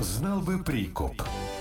Знал бы прикуп.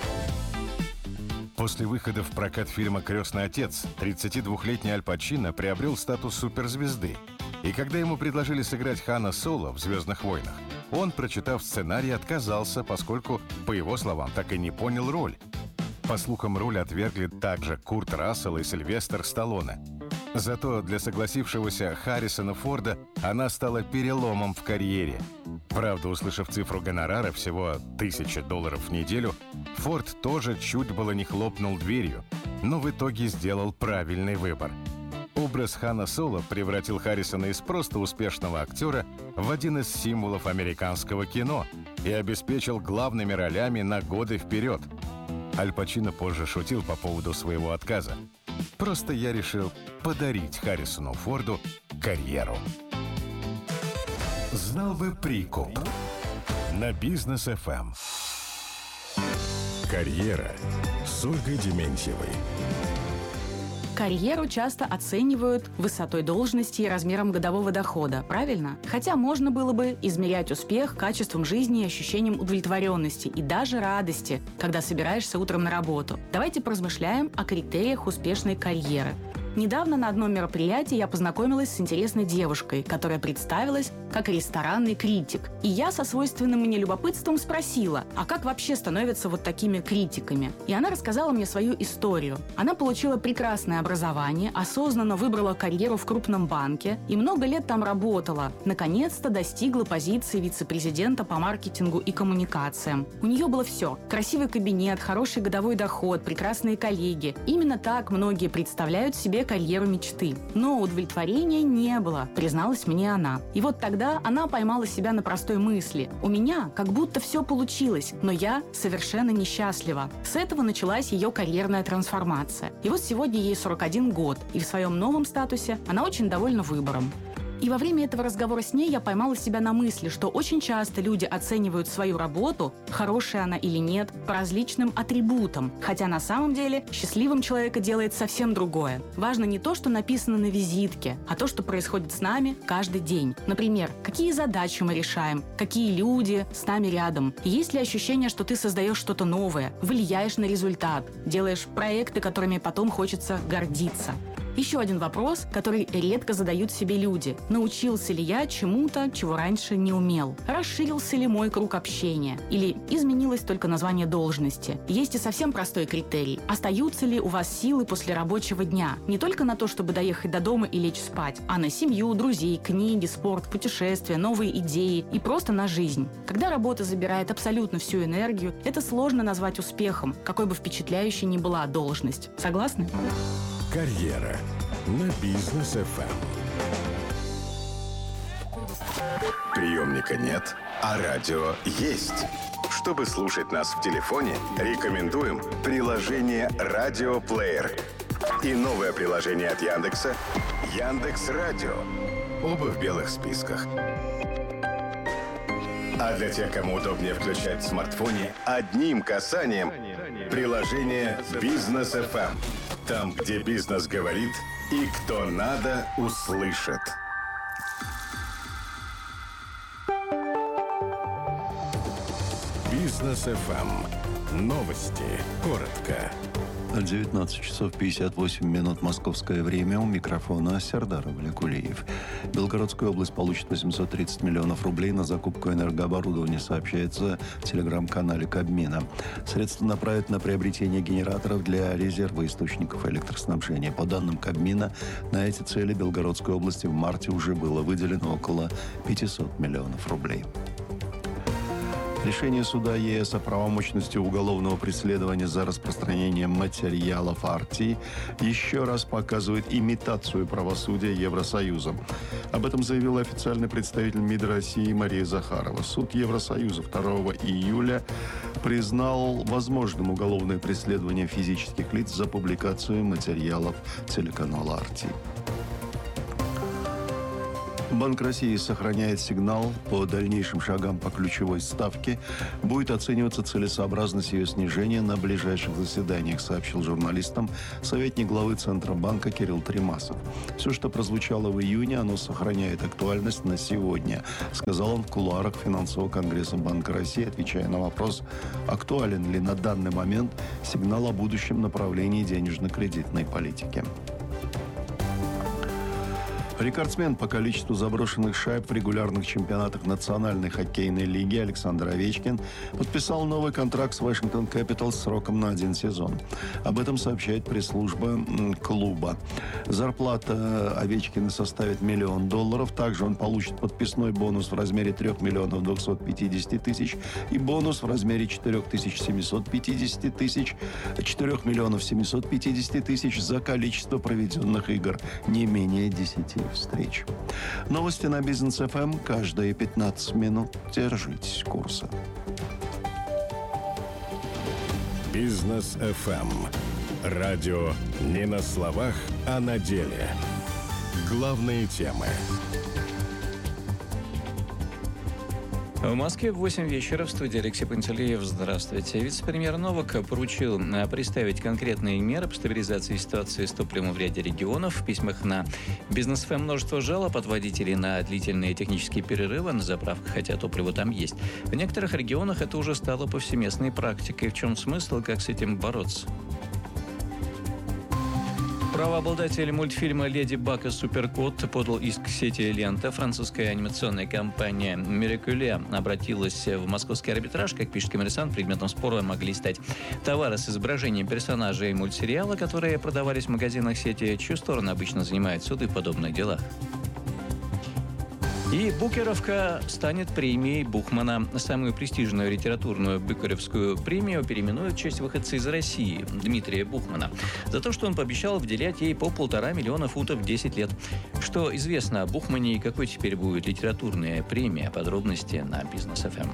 После выхода в прокат фильма «Крестный отец» 32-летний Аль Пачино приобрел статус суперзвезды. И когда ему предложили сыграть Хана Соло в «Звездных войнах», он, прочитав сценарий, отказался, поскольку, по его словам, так и не понял роль. По слухам, роль отвергли также Курт Рассел и Сильвестр Сталлоне. Зато для согласившегося Харрисона Форда она стала переломом в карьере. Правда, услышав цифру гонорара всего $1000 в неделю, Форд тоже чуть было не хлопнул дверью, но в итоге сделал правильный выбор. Образ Хана Соло превратил Харрисона из просто успешного актера в один из символов американского кино и обеспечил главными ролями на годы вперед. Аль Пачино позже шутил по поводу своего отказа. «Просто я решил подарить Харрисону Форду карьеру». Знал бы прикуп. На Бизнес ФМ. Карьера с Ольгой Дементьевой. Карьеру часто оценивают высотой должности и размером годового дохода, правильно? Хотя можно было бы измерять успех качеством жизни и ощущением удовлетворенности и даже радости, когда собираешься утром на работу. Давайте поразмышляем о критериях успешной карьеры. Недавно на одном мероприятии я познакомилась с интересной девушкой, которая представилась как ресторанный критик. И я со свойственным мне любопытством спросила, а как вообще становятся вот такими критиками? И она рассказала мне свою историю. Она получила прекрасное образование, осознанно выбрала карьеру в крупном банке и много лет там работала. Наконец-то достигла позиции вице-президента по маркетингу и коммуникациям. У нее было все. Красивый кабинет, хороший годовой доход, прекрасные коллеги. Именно так многие представляют себе карьеру мечты. Но удовлетворения не было, призналась мне она. И вот тогда она поймала себя на простой мысли. У меня как будто все получилось, но я совершенно несчастлива. С этого началась ее карьерная трансформация. И вот сегодня ей 41 год, и в своем новом статусе она очень довольна выбором. И во время этого разговора с ней я поймала себя на мысли, что очень часто люди оценивают свою работу, хорошая она или нет, по различным атрибутам, хотя на самом деле счастливым человека делает совсем другое. Важно не то, что написано на визитке, а то, что происходит с нами каждый день. Например, какие задачи мы решаем, какие люди с нами рядом. И есть ли ощущение, что ты создаешь что-то новое, влияешь на результат, делаешь проекты, которыми потом хочется гордиться. Еще один вопрос, который редко задают себе люди. Научился ли я чему-то, чего раньше не умел? Расширился ли мой круг общения? Или изменилось только название должности? Есть и совсем простой критерий. Остаются ли у вас силы после рабочего дня? Не только на то, чтобы доехать до дома и лечь спать, а на семью, друзей, книги, спорт, путешествия, новые идеи и просто на жизнь. Когда работа забирает абсолютно всю энергию, это сложно назвать успехом, какой бы впечатляющей ни была должность. Согласны? Карьера на Бизнес ФМ. Приемника нет, а радио есть. Чтобы слушать нас в телефоне, рекомендуем приложение «Радиоплеер» и новое приложение от Яндекса «Яндекс.Радио». Оба в белых списках. А для тех, кому удобнее включать в смартфоне, одним касанием приложение «Бизнес ФМ». Там, где бизнес говорит и кто надо, услышит. Бизнес ФМ. Новости. Коротко. 19 часов 58 минут московское время. У микрофона Сердар Валякулиев. Белгородская область получит 830 миллионов рублей на закупку энергооборудования, сообщается в телеграм-канале Кабмина. Средства направят на приобретение генераторов для резерва источников электроснабжения. По данным Кабмина, на эти цели Белгородской области в марте уже было выделено около 500 миллионов рублей. Решение суда ЕС о правомочности уголовного преследования за распространение материалов Арти еще раз показывает имитацию правосудия Евросоюза. Об этом заявил официальный представитель МИД России Мария Захарова. Суд Евросоюза 2 июля признал возможным уголовное преследование физических лиц за публикацию материалов телеканала Арти. Банк России сохраняет сигнал по дальнейшим шагам по ключевой ставке. Будет оцениваться целесообразность ее снижения на ближайших заседаниях, сообщил журналистам советник главы Центробанка Кирилл Тремасов. Все, что прозвучало в июне, оно сохраняет актуальность на сегодня, сказал он в кулуарах финансового конгресса Банка России, отвечая на вопрос, актуален ли на данный момент сигнал о будущем направлении денежно-кредитной политики. Рекордсмен по количеству заброшенных шайб в регулярных чемпионатах Национальной хоккейной лиги Александр Овечкин подписал новый контракт с Washington Capitals сроком на 1 сезон. Об этом сообщает пресс-служба клуба. Зарплата Овечкина составит $1 миллион. Также он получит подписной бонус в размере 3 250 000 и бонус в размере 4 750 000, 4 750 000 за количество проведенных игр не менее 10 встреч. Новости на Бизнес ФМ каждые 15 минут. Держитесь курса. Бизнес ФМ. Радио не на словах, а на деле. Главные темы. В Москве в 8 вечера в студии Алексей Пантелеев. Здравствуйте. Вице-премьер Новак поручил представить конкретные меры по стабилизации ситуации с топливом в ряде регионов. В письмах на Бизнес ФМ множество жалоб от водителей на длительные технические перерывы на заправках, хотя топливо там есть. В некоторых регионах это уже стало повсеместной практикой. В чем смысл, как с этим бороться? Правообладатель мультфильма «Леди Баг и Суперкот» подал иск сети «Лента». Французская анимационная компания «Миракуле» обратилась в московский арбитраж. Как пишет «Коммерсант», предметом спора могли стать товары с изображением персонажей мультсериала, которые продавались в магазинах сети. Чью сторону обычно занимают суды в подобных делах? И «Букеровка» станет премией Бухмана. Самую престижную литературную Букеровскую премию переименуют в честь выходца из России Дмитрия Бухмана за то, что он пообещал выделять ей по 1,5 миллиона фунтов в 10 лет. Что известно о Бухмане и какой теперь будет литературная премия? Подробности на Бизнес ФМ.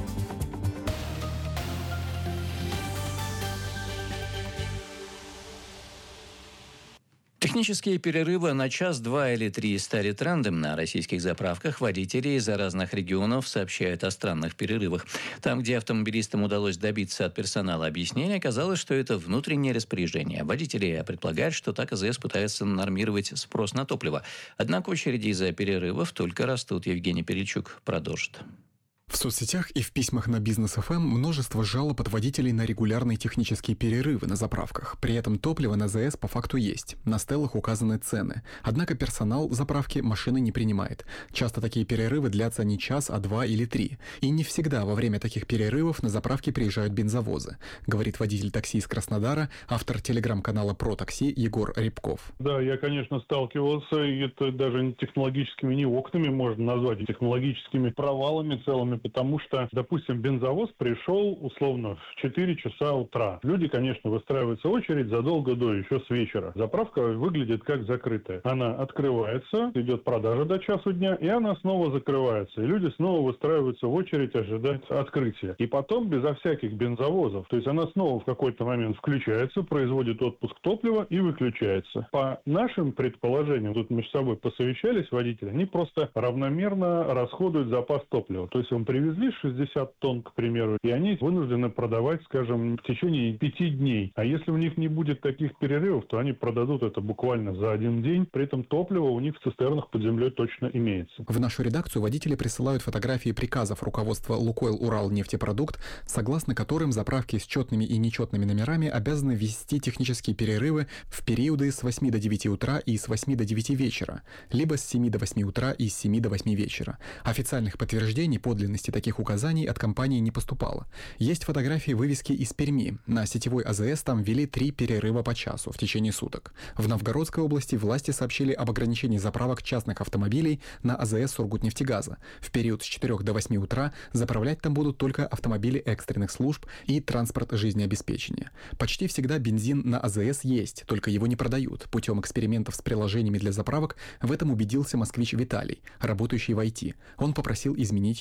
Технические перерывы на час, 2 или 3 стали трендом на российских заправках. Водители из разных регионов сообщают о странных перерывах. Там, где автомобилистам удалось добиться от персонала объяснения, оказалось, что это внутреннее распоряжение. Водители предполагают, что так АЗС пытается нормировать спрос на топливо. Однако очереди из-за перерывов только растут. Евгений Перельчук продолжит. В соцсетях и в письмах на Бизнес ФМ множество жалоб от водителей на регулярные технические перерывы на заправках. При этом топливо на АЗС по факту есть. На стеллах указаны цены. Однако персонал заправки машины не принимает. Часто такие перерывы длятся не час, а 2 или 3. И не всегда во время таких перерывов на заправки приезжают бензовозы, говорит водитель такси из Краснодара, автор телеграм-канала «Про такси» Егор Рябков. Да, я, конечно, сталкивался, и это даже не технологическими, не окнами можно назвать, а технологическими провалами целыми. Потому что, допустим, бензовоз пришел условно в 4 часа утра. Люди, конечно, выстраиваются в очередь задолго до, еще с вечера. Заправка выглядит как закрытая. Она открывается, идет продажа до часу дня, и она снова закрывается. И люди снова выстраиваются в очередь ожидать открытия. И потом безо всяких бензовозов. То есть она снова в какой-то момент включается, производит отпуск топлива и выключается. По нашим предположениям, тут между собой посовещались водители, они просто равномерно расходуют запас топлива. То есть он привезли 60 тонн, к примеру, и они вынуждены продавать, скажем, в течение 5 дней. А если у них не будет таких перерывов, то они продадут это буквально за 1 день. При этом топливо у них в цистернах под землей точно имеется. В нашу редакцию водители присылают фотографии приказов руководства «Лукойл Уралнефтепродукт», согласно которым заправки с четными и нечетными номерами обязаны ввести технические перерывы в периоды с 8 до 9 утра и с 8 до 9 вечера, либо с 7 до 8 утра и с 7 до 8 вечера. Официальных подтверждений подлинности таких указаний от компании не поступало. Есть фотографии вывески из Перми. На сетевой АЗС там ввели 3 перерыва по часу в течение суток. В Новгородской области власти сообщили об ограничении заправок частных автомобилей на АЗС Сургутнефтегаза. В период с 4 до 8 утра заправлять там будут только автомобили экстренных служб и транспорт жизнеобеспечения. Почти всегда бензин на АЗС есть, только его не продают. Путем экспериментов с приложениями для заправок в этом убедился москвич Виталий, работающий в IT. Он попросил изменить ему голос.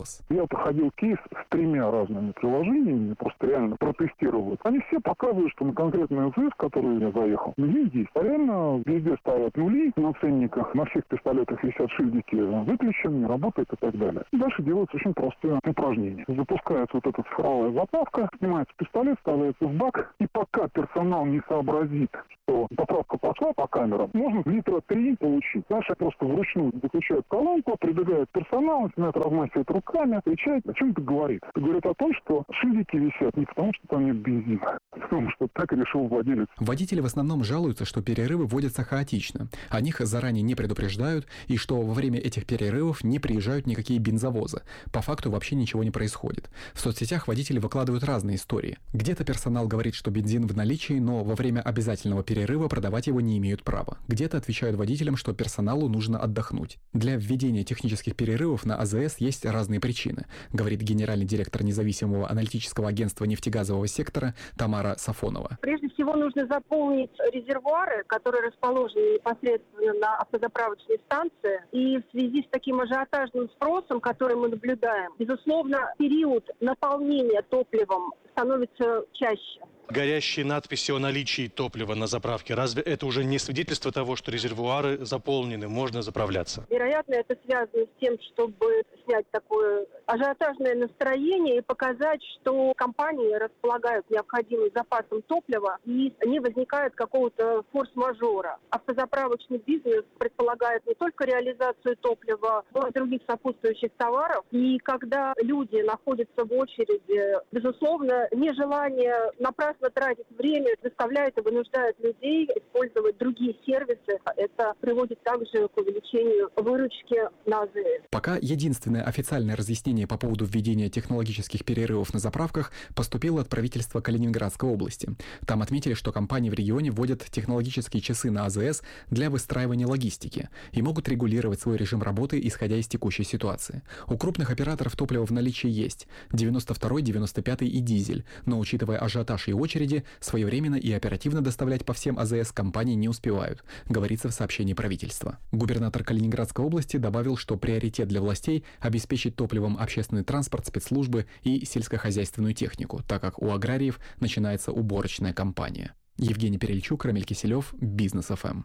«Голос». Я проходил кейс с 3 разными приложениями, просто реально протестировал. Они все показывают, что на конкретную АЗС, в которую я заехал, бензин есть. А реально везде ставят нули на ценниках, на всех пистолетах висят шильдики выключен, не работает и так далее. И дальше делается очень простое упражнение. Запускается вот эта цифровая заправка, снимается пистолет, вставляется в бак, и пока персонал не сообразит, что заправка пошла по камерам, можно литра 3 получить. Дальше просто вручную выключают колонку, прибегает персонал, начинает размахивать руками, кричать, о чем это говорит. Это говорит о том, что шильдики висят не потому, что там нет бензина, а потому что так решил владелец. Водители в основном жалуются, что перерывы вводятся хаотично. О них заранее не предупреждают, и что во время этих перерывов не приезжают никакие бензовозы. По факту вообще ничего не происходит. В соцсетях водители выкладывают разные истории. Где-то персонал говорит, что бензин в наличии, но во время обязательного перерыва продавать его не имеют права. Где-то отвечают водителям, что персоналу нужно отдохнуть. Для введения технических перерывов на АЗС есть разные причины, говорит генеральный директор независимого аналитического агентства нефтегазового сектора Тамара Сафонова. Прежде всего нужно заполнить резервуары, которые расположены непосредственно на автозаправочной станции. И в связи с таким ажиотажным спросом, который мы наблюдаем, безусловно, период наполнения топливом становится чаще. Горящие надписи о наличии топлива на заправке, разве это уже не свидетельство того, что резервуары заполнены, можно заправляться? Вероятно, это связано с тем, чтобы снять такое ажиотажное настроение и показать, что компании располагают необходимым запасом топлива и не возникает какого-то форс-мажора. Автозаправочный бизнес предполагает не только реализацию топлива, но и других сопутствующих товаров. И когда люди находятся в очереди, безусловно, нежелание напрасно тратить время заставляет и вынуждает людей использовать другие сервисы. Это приводит также к увеличению выручки на АЗС. Пока единственное официальное разъяснение по поводу введения технологических перерывов на заправках поступило от правительства Калининградской области. Там отметили, что компании в регионе вводят технологические часы на АЗС для выстраивания логистики и могут регулировать свой режим работы, исходя из текущей ситуации. У крупных операторов топливо в наличии есть 92-й, 95-й и дизель, но учитывая ажиотаж и очереди, своевременно и оперативно доставлять по всем АЗС компании не успевают, говорится в сообщении правительства. Губернатор Калининградской области добавил, что приоритет для властей – обеспечить топливом общественный транспорт, спецслужбы и сельскохозяйственную технику, так как у аграриев начинается уборочная кампания. Евгений Перельчук, Рамиль Киселев, Бизнес ФМ.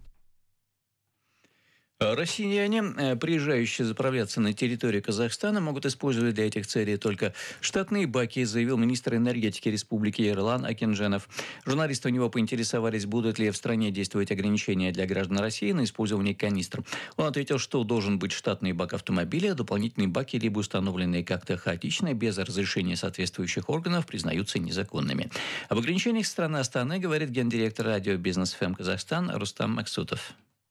Россияне, приезжающие заправляться на территории Казахстана, могут использовать для этих целей только штатные баки, заявил министр энергетики Республики Ерлан Акинженов. Журналисты у него поинтересовались, будут ли в стране действовать ограничения для граждан России на использование канистр. Он ответил, что должен быть штатный бак автомобиля, дополнительные баки, либо установленные как-то хаотично, без разрешения соответствующих органов, признаются незаконными. Об ограничениях страны Астаны говорит гендиректор радио «Бизнес ФМ Казахстан» Рустам Максутов.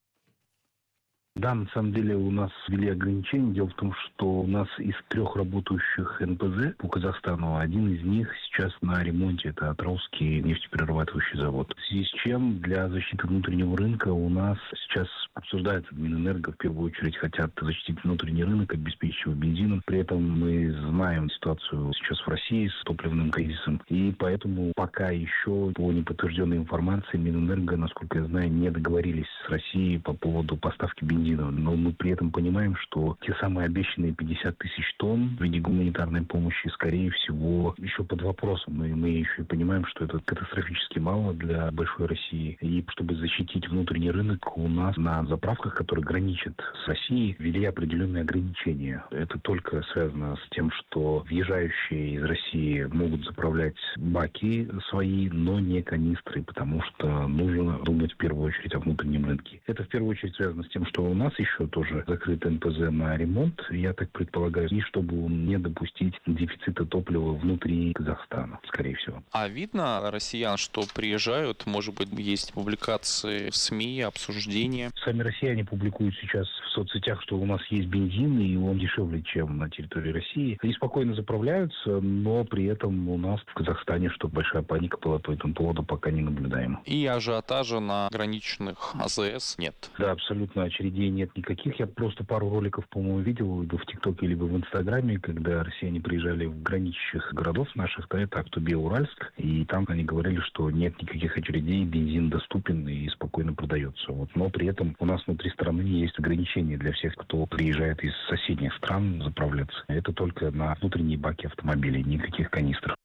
Да, на самом деле у нас ввели ограничения. Дело в том, что у нас из 3 работающих НПЗ по Казахстану, один из них сейчас на ремонте. Это Атырауский нефтеперерабатывающий завод. В связи с чем для защиты внутреннего рынка у нас сейчас обсуждается Минэнерго, в первую очередь хотят защитить внутренний рынок, обеспечить его бензином. При этом мы знаем ситуацию сейчас в России с топливным кризисом. И поэтому пока еще по неподтвержденной информации Минэнерго, насколько я знаю, не договорились с Россией по поводу поставки бензина. Но мы при этом понимаем, что те самые обещанные 50 тысяч тонн в виде гуманитарной помощи, скорее всего, еще под вопросом. И мы еще и понимаем, что это катастрофически мало для большой России. И чтобы защитить внутренний рынок, у нас на заправках, которые граничат с Россией, ввели определенные ограничения. Это только связано с тем, что въезжающие из России могут заправлять баки свои, но не канистры, потому что нужно думать в первую очередь о внутреннем рынке. Это в первую очередь связано с тем, что у нас еще тоже закрыт НПЗ на ремонт, я так предполагаю, и чтобы не допустить дефицита топлива внутри Казахстана, скорее всего. А видно россиян, что приезжают, может быть, есть публикации в СМИ, обсуждения? Сами россияне публикуют сейчас в соцсетях, что у нас есть бензин, и он дешевле, чем на территории России. Они спокойно заправляются, но при этом у нас в Казахстане, чтобы большая паника была по этому поводу, пока не наблюдаем. И ажиотажа на граничных АЗС нет? Да, абсолютно очередей нет никаких. Я просто пару роликов, по-моему, видел либо в ТикТоке, либо в Инстаграме, когда россияне приезжали в граничащих городов наших, да, это Актобе, Уральск, и там они говорили, что нет никаких очередей, бензин доступен и спокойно продается. Вот. Но при этом у нас внутри страны есть ограничения ограничение для всех, кто приезжает из соседних стран заправляться. Это только на внутренние баки автомобилей, никаких канистр.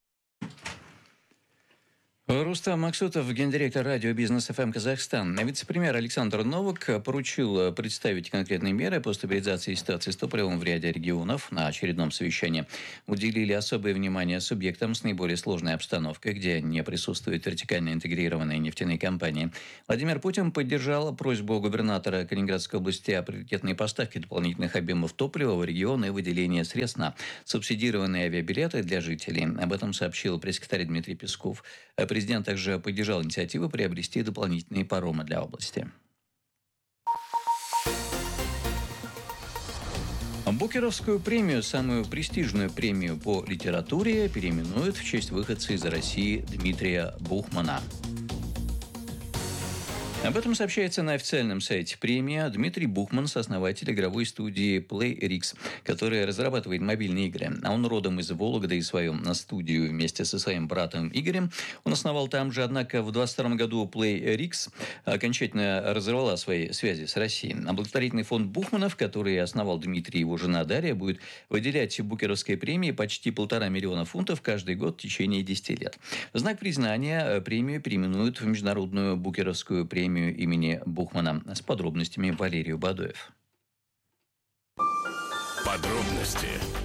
Рустам Максутов, гендиректор радио «Бизнес ФМ Казахстан». Вице-премьер Александр Новак поручил представить конкретные меры по стабилизации ситуации с топливом в ряде регионов. На очередном совещании уделили особое внимание субъектам с наиболее сложной обстановкой, где не присутствуют вертикально интегрированные нефтяные компании. Владимир Путин поддержал просьбу губернатора Калининградской области о приоритетной поставке дополнительных объемов топлива в регион и выделении средств на субсидированные авиабилеты для жителей. Об этом сообщил пресс-секретарь Дмитрий Песков. Президент также поддержал инициативу приобрести дополнительные паромы для области. Букеровскую премию, самую престижную премию по литературе, переименуют в честь выходца из России Дмитрия Бухмана. Об этом сообщается на официальном сайте премии. Дмитрий Бухман – сооснователь игровой студии PlayRix, которая разрабатывает мобильные игры. А он родом из Вологды, и свою студию вместе со своим братом Игорем он основал там же. Однако в 2022 году PlayRix окончательно разорвала свои связи с Россией. А благотворительный фонд Бухманов, который основал Дмитрий и его жена Дарья, будет выделять Букеровской премии почти 1,5 миллиона фунтов каждый год в течение 10 лет. В знак признания премию переименуют в Международную Букеровскую премию имени Бухмана. С подробностями Валерий Бадоев. Подробности.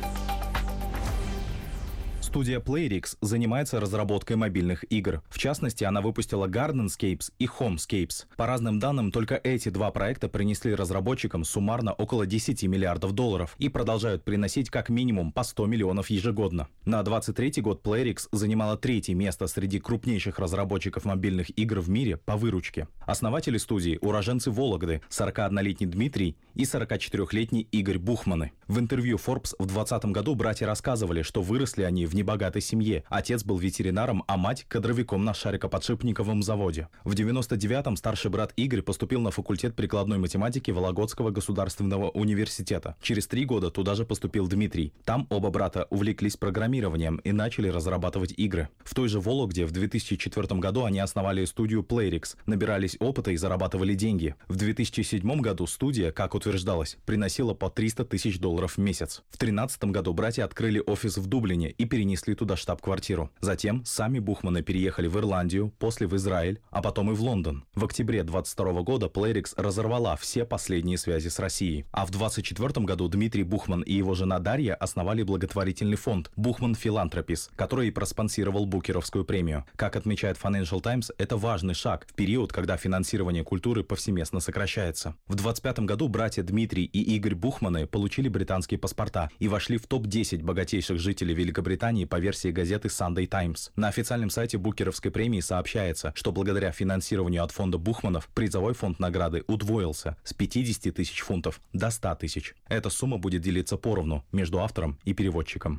Студия PlayRix занимается разработкой мобильных игр. В частности, она выпустила Gardenscapes и Homescapes. По разным данным, только эти два проекта принесли разработчикам суммарно около 10 миллиардов долларов и продолжают приносить как минимум по 100 миллионов ежегодно. На 2023 год PlayRix занимала 3-е место среди крупнейших разработчиков мобильных игр в мире по выручке. Основатели студии – уроженцы Вологды, 41-летний Дмитрий и 44-летний Игорь Бухманы. В интервью Forbes в 2020 году братья рассказывали, что выросли они в небогатой семье. Отец был ветеринаром, а мать – кадровиком на шарикоподшипниковом заводе. В 99-м старший брат Игорь поступил на факультет прикладной математики Вологодского государственного университета. Через 3 года туда же поступил Дмитрий. Там оба брата увлеклись программированием и начали разрабатывать игры. В той же Вологде в 2004 году они основали студию PlayRix, набирались опыта и зарабатывали деньги. В 2007 году студия, как утверждалось, приносила по $300 тысяч в месяц. В 2013 году братья открыли офис в Дублине и перенесли туда штаб-квартиру. Затем сами Бухманы переехали в Ирландию, после в Израиль, а потом и в Лондон. В октябре 2022 года PlayRix разорвала все последние связи с Россией. А в 2024 году Дмитрий Бухман и его жена Дарья основали благотворительный фонд Бухман Philanthropies, который и проспонсировал Букеровскую премию. Как отмечает Financial Times, это важный шаг в период, когда финансирование культуры повсеместно сокращается. В 2025 году братья Дмитрий и Игорь Бухманы получили британские паспорта и вошли в топ-10 богатейших жителей Великобритании по версии газеты Sunday Times. На официальном сайте Букеровской премии сообщается, что благодаря финансированию от фонда Бухманов призовой фонд награды удвоился с 50 тысяч фунтов до 100 тысяч. Эта сумма будет делиться поровну между автором и переводчиком.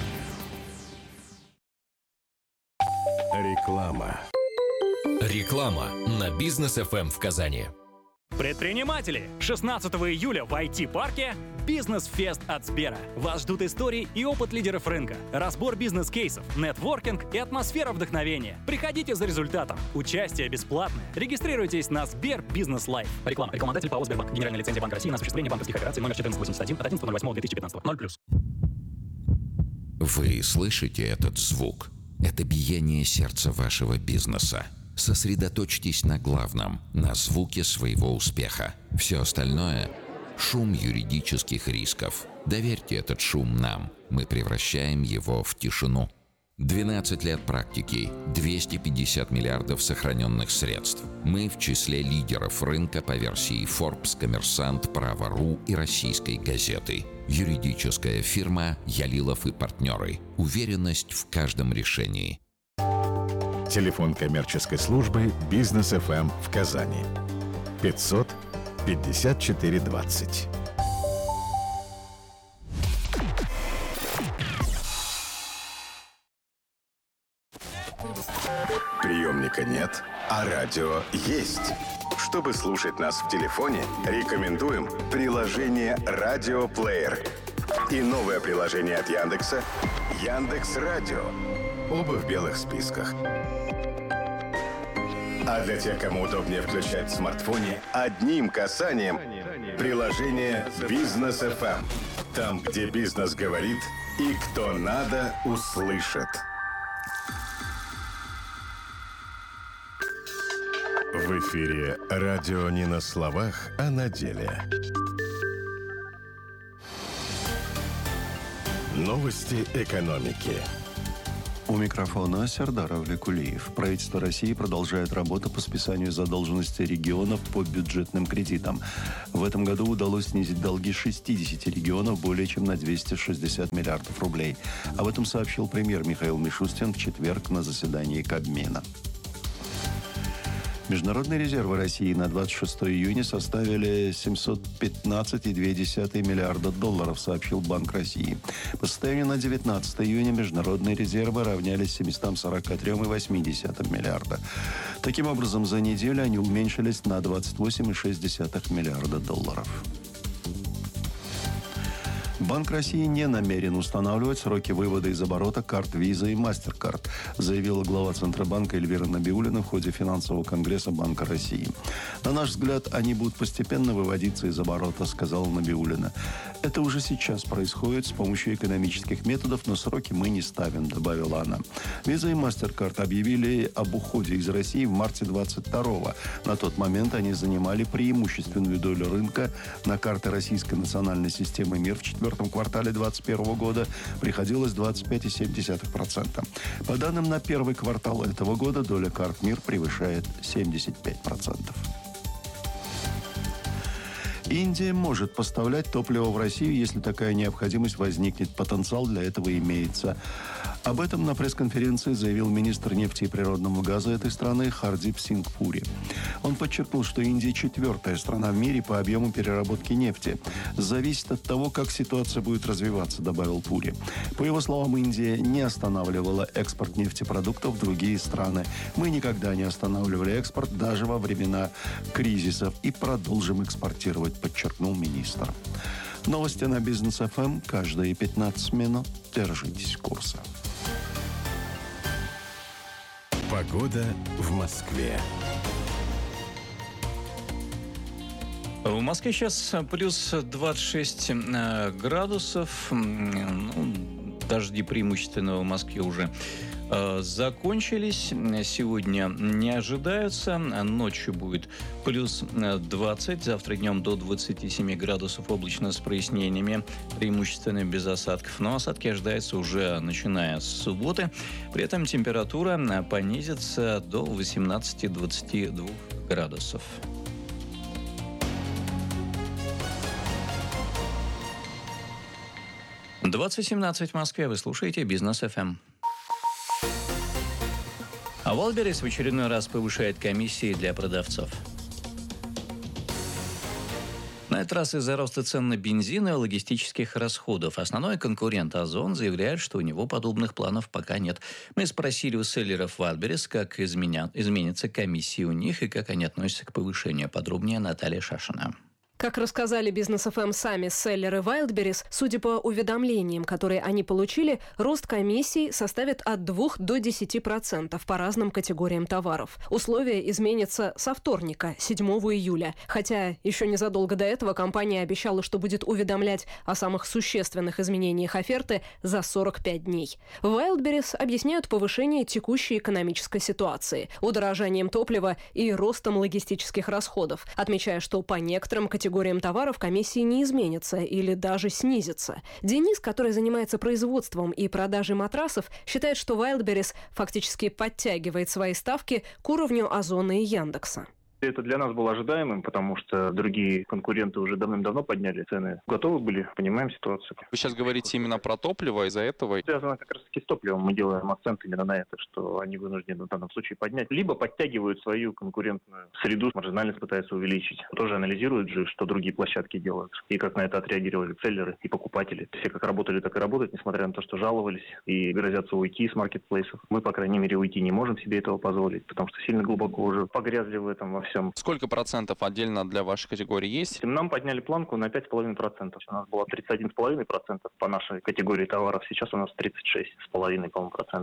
Реклама. Реклама на Бизнес ФМ в Казани. Предприниматели! 16 июля в IT-парке «Бизнес-фест» от Сбера. Вас ждут истории и опыт лидеров рынка, разбор бизнес-кейсов, нетворкинг и атмосфера вдохновения. Приходите за результатом. Участие бесплатное. Регистрируйтесь на Сбер Бизнес Лайф. Реклама. Рекламодатель ПАО «Сбербанк». Генеральная лицензия Банка России на осуществление банковских операций номер 1481 от 11.08.2015. 0+. Вы слышите этот звук? Это биение сердца вашего бизнеса. Сосредоточьтесь на главном, на звуке своего успеха. Все остальное – шум юридических рисков. Доверьте этот шум нам. Мы превращаем его в тишину. 12 лет практики, 250 миллиардов сохраненных средств. Мы в числе лидеров рынка по версии Forbes, Коммерсант, Право.ру и Российской газеты. Юридическая фирма «Ялилов и партнеры». Уверенность в каждом решении. Телефон коммерческой службы «Бизнес ФМ» в Казани. 500 54 20. Приемника нет, а радио есть. Чтобы слушать нас в телефоне, рекомендуем приложение «Радиоплеер» и новое приложение от Яндекса «Яндекс.Радио». Оба в белых списках. А для тех, кому удобнее включать в смартфоне, одним касанием Приложение «Бизнес FM». Там, где бизнес говорит и кто надо, услышит. В эфире радио не на словах, а на деле. Новости экономики. У микрофона Сердар Влекулиев. Правительство России продолжает работу по списанию задолженности регионов по бюджетным кредитам. В этом году удалось снизить долги 60 регионов более чем на 260 миллиардов рублей. Об этом сообщил премьер Михаил Мишустин в четверг на заседании Кабмина. Международные резервы России на 26 июня составили 715,2 миллиарда долларов, сообщил Банк России. По состоянию на 19 июня международные резервы равнялись 743,8 миллиарда. Таким образом, за неделю они уменьшились на 28,6 миллиарда долларов. Банк России не намерен устанавливать сроки вывода из оборота карт Visa и MasterCard, заявила глава Центробанка Эльвира Набиуллина в ходе финансового конгресса Банка России. На наш взгляд, они будут постепенно выводиться из оборота, сказала Набиуллина. Это уже сейчас происходит с помощью экономических методов, но сроки мы не ставим, добавила она. Visa и MasterCard объявили об уходе из России в марте 22-го. На тот момент они занимали преимущественную долю рынка. На карты российской национальной системы МИР в четвертом квартале 2021 года приходилось 25,7%. По данным на первый квартал этого года, доля карт МИР превышает 75%. Индия может поставлять топливо в Россию, если такая необходимость возникнет. Потенциал для этого имеется. Об этом на пресс-конференции заявил министр нефти и природного газа этой страны Хардип Синг Пури. Он подчеркнул, что Индия четвертая страна в мире по объему переработки нефти. Зависит от того, как ситуация будет развиваться, добавил Пури. По его словам, Индия не останавливала экспорт нефтепродуктов в другие страны. Мы никогда не останавливали экспорт даже во времена кризисов и продолжим экспортировать, подчеркнул министр. Новости на Бизнес ФМ каждые 15 минут. Держитесь курса. Погода в Москве. В Москве сейчас плюс 26 градусов. Дожди преимущественно в Москве уже закончились. Сегодня не ожидаются. Ночью будет плюс 20. Завтра днем до 27 градусов, облачно с прояснениями, преимущественно без осадков. Но осадки ожидаются уже начиная с субботы. При этом температура понизится до 18-22 градусов. — 20:17 в Москве. Вы слушаете Бизнес ФМ. А Wildberries в очередной раз повышает комиссии для продавцов. На этот раз из-за роста цен на бензин и логистических расходов. Основной конкурент «Озон» заявляет, что у него подобных планов пока нет. Мы спросили у селлеров Wildberries, как изменятся комиссии у них и как они относятся к повышению. Подробнее Наталья Шашина. Как рассказали Бизнес ФМ сами селлеры Wildberries, судя по уведомлениям, которые они получили, рост комиссий составит от 2 до 10% по разным категориям товаров. Условия изменятся со вторника, 7 июля. Хотя еще незадолго до этого компания обещала, что будет уведомлять о самых существенных изменениях оферты за 45 дней. Wildberries объясняют повышение текущей экономической ситуации, удорожанием топлива и ростом логистических расходов, отмечая, что по некоторым категориям товаров комиссии не изменятся или даже снизятся. Денис, который занимается производством и продажей матрасов, считает, что Wildberries фактически подтягивает свои ставки к уровню Озона и Яндекса. Это для нас было ожидаемым, потому что другие конкуренты уже давным-давно подняли цены. Готовы были, понимаем ситуацию. Вы сейчас говорите именно про топливо, из-за этого? Связано как раз-таки с топливом. Мы делаем акцент именно на это, что они вынуждены в данном случае поднять. Либо подтягивают свою конкурентную среду, маржинальность пытаются увеличить. Тоже анализируют же, что другие площадки делают. И как на это отреагировали селлеры и покупатели. Все как работали, так и работают, несмотря на то, что жаловались и грозятся уйти с маркетплейсов. Мы, по крайней мере, уйти не можем себе этого позволить, потому что сильно глубоко уже погрязли в этом во всем. Сколько процентов отдельно для вашей категории есть? Нам подняли планку на 5,5%. У нас было 31,5% по нашей категории товаров. Сейчас у нас 36,5%, по-моему, процентов.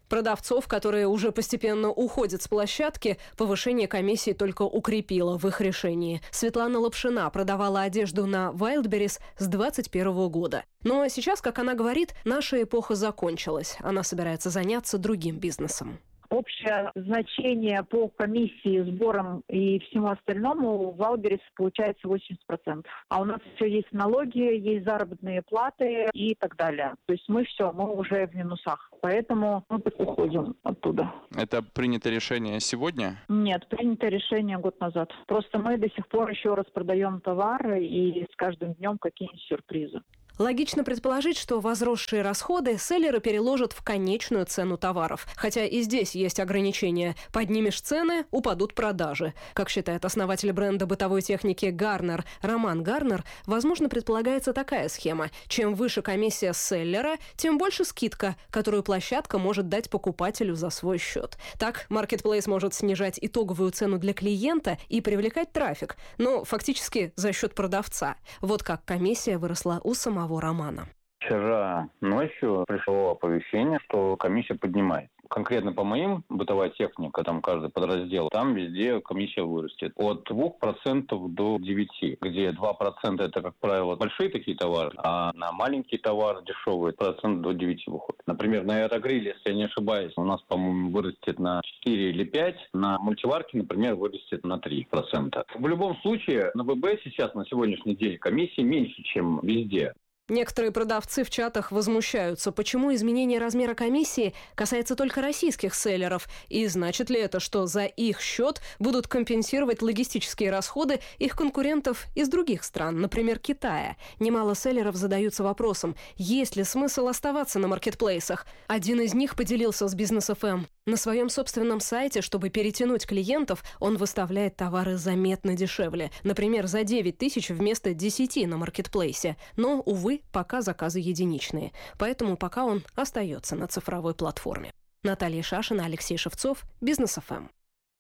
Продавцов, которые уже постепенно уходят с площадки, повышение комиссии только укрепило в их решении. Светлана Лапшина продавала одежду на Wildberries с 2021 года. Но сейчас, как она говорит, наша эпоха закончилась. Она собирается заняться другим бизнесом. Общее значение по комиссии, сборам и всему остальному в Wildberries получается 80%. А у нас еще есть налоги, есть заработные платы и так далее. То есть мы уже в минусах. Поэтому мы уходим оттуда. Это принято решение сегодня? Нет, принято решение год назад. Просто мы до сих пор еще распродаем товары и с каждым днем какие-нибудь сюрпризы. Логично предположить, что возросшие расходы селлеры переложат в конечную цену товаров. Хотя и здесь есть ограничения. Поднимешь цены – упадут продажи. Как считает основатель бренда бытовой техники Гарнер Роман Гарнер, возможно, предполагается такая схема. Чем выше комиссия селлера, тем больше скидка, которую площадка может дать покупателю за свой счет. Так, маркетплейс может снижать итоговую цену для клиента и привлекать трафик, но фактически за счет продавца. Вот как комиссия выросла у самого Романа. Вчера ночью пришло оповещение, что комиссия поднимает. Конкретно по моим бытовая техника, там каждый подраздел, там везде комиссия вырастет. От 2% до 9%, где 2% это, как правило, большие такие товары, а на маленькие товары, дешевые, процент до 9% выходит. Например, на аэрогриле, если я не ошибаюсь, у нас, по-моему, вырастет на 4 или 5, на мультиварке, например, вырастет на 3%. В любом случае, на ВБ сейчас, на сегодняшний день, комиссия меньше, чем везде. Некоторые продавцы в чатах возмущаются, почему изменение размера комиссии касается только российских селлеров, и значит ли это, что за их счет будут компенсировать логистические расходы их конкурентов из других стран, например, Китая. Немало селлеров задаются вопросом, есть ли смысл оставаться на маркетплейсах. Один из них поделился с Бизнес ФМ. На своем собственном сайте, чтобы перетянуть клиентов, он выставляет товары заметно дешевле. Например, за 9 тысяч вместо 10 на маркетплейсе. Но, увы, пока заказы единичные. Поэтому пока он остается на цифровой платформе. Наталья Шашина, Алексей Шевцов, Бизнес ФМ.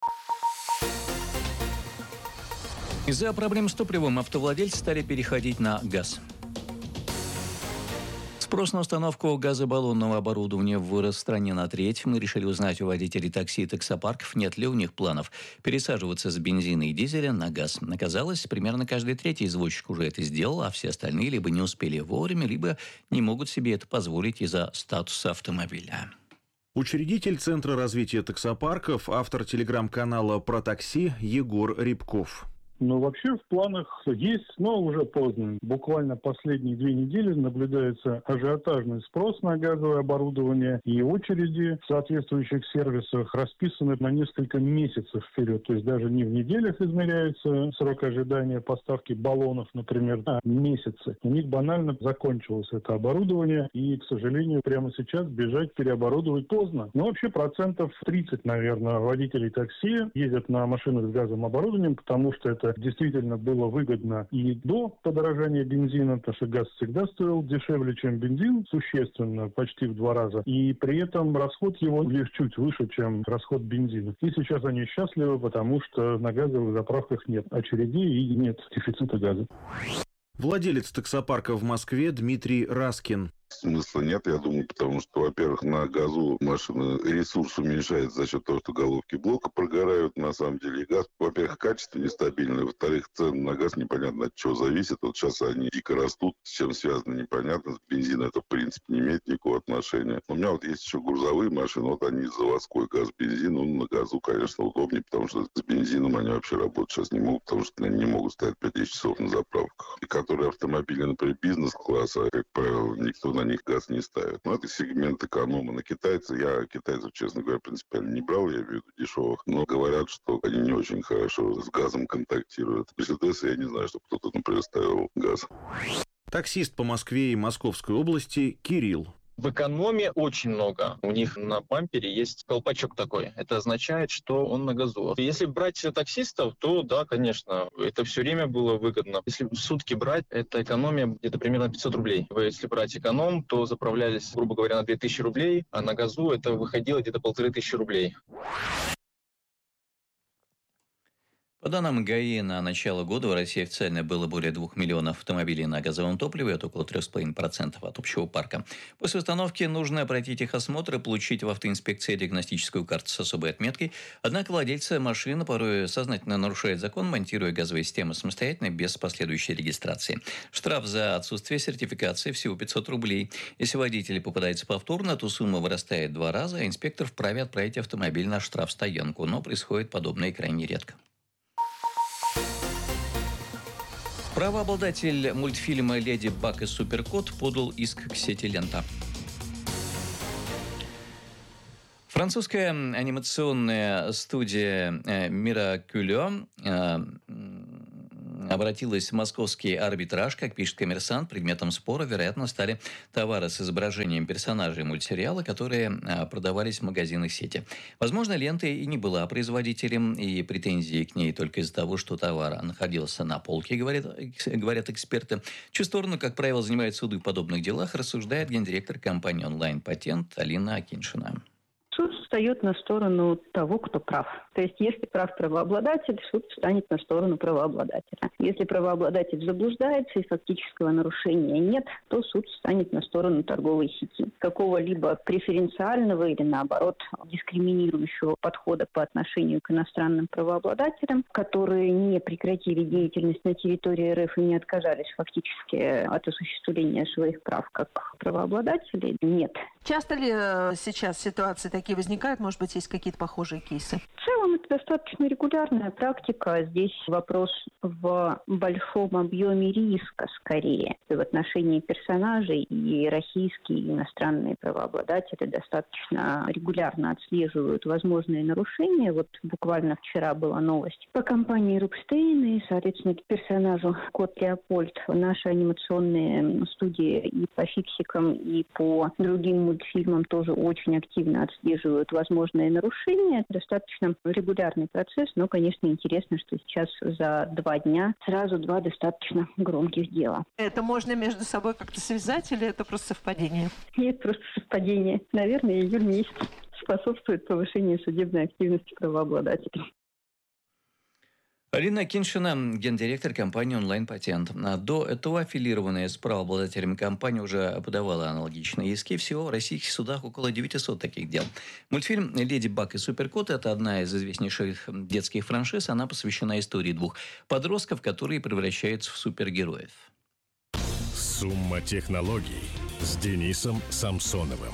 Из-за проблем с топливом автовладельцы стали переходить на газ. Спрос на установку газобаллонного оборудования вырос в стране на треть. Мы решили узнать у водителей такси и таксопарков, нет ли у них планов пересаживаться с бензина и дизеля на газ. Оказалось, примерно каждый третий извозчик уже это сделал, а все остальные либо не успели вовремя, либо не могут себе это позволить из-за статуса автомобиля. Учредитель Центра развития таксопарков, автор телеграм-канала «Про такси» Егор Рябков. Ну, вообще в планах есть, но уже поздно. Буквально последние 2 недели наблюдается ажиотажный спрос на газовое оборудование, и очереди в соответствующих сервисах расписаны на несколько месяцев вперед. То есть даже не в неделях измеряется срок ожидания поставки баллонов, например, а месяцы. У них банально закончилось это оборудование, и, к сожалению, прямо сейчас бежать, переоборудовать поздно. Но вообще 30%, наверное, водителей такси ездят на машинах с газовым оборудованием, потому что это действительно было выгодно и до подорожания бензина, потому что газ всегда стоил дешевле, чем бензин, существенно, почти в 2 раза. И при этом расход его лишь чуть выше, чем расход бензина. И сейчас они счастливы, потому что на газовых заправках нет очередей и нет дефицита газа. Владелец таксопарка в Москве Дмитрий Раскин. Смысла нет, я думаю, потому что, во-первых, на газу машина ресурс уменьшается за счет того, что головки блока прогорают. На самом деле, и газ, во-первых, качество нестабильное, во-вторых, цены на газ непонятно от чего зависят. Вот сейчас они дико растут, с чем связано непонятно. С бензином это, в принципе, не имеет никакого отношения. У меня вот есть еще грузовые машины, вот они заводской газ, бензин, на газу, конечно, удобнее, потому что с бензином они вообще работать сейчас не могут, потому что они не могут стоять 5-10 часов на заправках. И которые автомобили, например, бизнес-класса, как правило, никто на них газ не ставит. Но это сегмент эконома. На китайцев, я китайцев, честно говоря, принципиально не брал, я имею в виду дешевых, но говорят, что они не очень хорошо с газом контактируют. Мерседес, я не знаю, что кто-то, например, ставил газ. Таксист по Москве и Московской области Кирилл. В экономе очень много. У них на бампере есть колпачок такой. Это означает, что он на газу. Если брать таксистов, то да, конечно, это все время было выгодно. Если в сутки брать, это экономия где-то примерно 500 рублей. Если брать эконом, то заправлялись, грубо говоря, на 2000 рублей, а на газу это выходило где-то 1500 рублей. По данным ГАИ, на начало года в России официально было более 2 миллионов автомобилей на газовом топливе, это около 3,5% от общего парка. После установки нужно пройти техосмотр и получить в автоинспекции диагностическую карту с особой отметкой. Однако владельцы машин порой сознательно нарушают закон, монтируя газовые системы самостоятельно, без последующей регистрации. Штраф за отсутствие сертификации всего 500 рублей. Если водитель попадается повторно, то сумма вырастает в 2 раза, а инспектор вправе отправить автомобиль на штрафстоянку. Но происходит подобное крайне редко. Правообладатель мультфильма «Леди Баг и Суперкот» подал иск к сети «Лента». Французская анимационная студия «Миракюлё» обратилась в московский арбитраж. Как пишет «Коммерсант», предметом спора, вероятно, стали товары с изображением персонажей мультсериала, которые продавались в магазинах сети. Возможно, «Лента» и не была производителем, и претензии к ней только из-за того, что товар находился на полке, говорят эксперты. Чью сторону, как правило, занимают суды в подобных делах, рассуждает гендиректор компании «Онлайн-патент» Алина Акиньшина. Суд встает на сторону того, кто прав. То есть, если прав правообладатель, суд встанет на сторону правообладателя. Если правообладатель заблуждается и фактического нарушения нет, то суд встанет на сторону торговой сети. Какого-либо преференциального или, наоборот, дискриминирующего подхода по отношению к иностранным правообладателям, которые не прекратили деятельность на территории РФ и не отказались фактически от осуществления своих прав как правообладателей, нет. Часто ли сейчас ситуации такие возникают? Может быть, есть какие-то похожие кейсы? В целом, это достаточно регулярная практика. Здесь вопрос в большом объеме риска, скорее. В отношении персонажей и российские, и иностранные правообладатели достаточно регулярно отслеживают возможные нарушения. Вот буквально вчера была новость по компании Рубштейн и, соответственно, к персонажу Кот Леопольд. Наши анимационные студии и по фиксикам, и по другим мультфильмам тоже очень активно отслеживают возможные нарушения. Это достаточно регулярный процесс, но, конечно, интересно, что сейчас за 2 дня сразу 2 достаточно громких дела. Это можно между собой как-то связать или это просто совпадение? Нет, просто совпадение. Наверное, июль месяц способствует повышению судебной активности правообладателей. Алина Акиньшина, гендиректор компании «Онлайн-патент». До этого аффилированная с правообладателями компания уже подавала аналогичные иски. Всего в российских судах около 900 таких дел. Мультфильм «Леди Баг и Суперкот» – это одна из известнейших детских франшиз. Она посвящена истории 2 подростков, которые превращаются в супергероев. Сумма технологий с Денисом Самсоновым.